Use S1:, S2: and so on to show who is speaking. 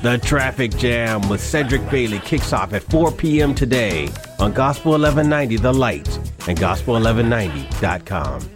S1: The Traffic Jam with Cedric Bailey kicks off at 4 p.m. today on Gospel 1190 The Light and Gospel1190.com.